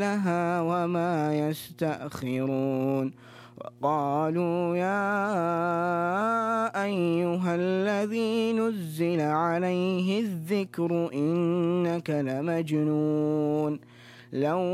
لها وما يستأخرون. وقالوا يا أيها الذي نزل عليه الذكر إنك لمجنون. لو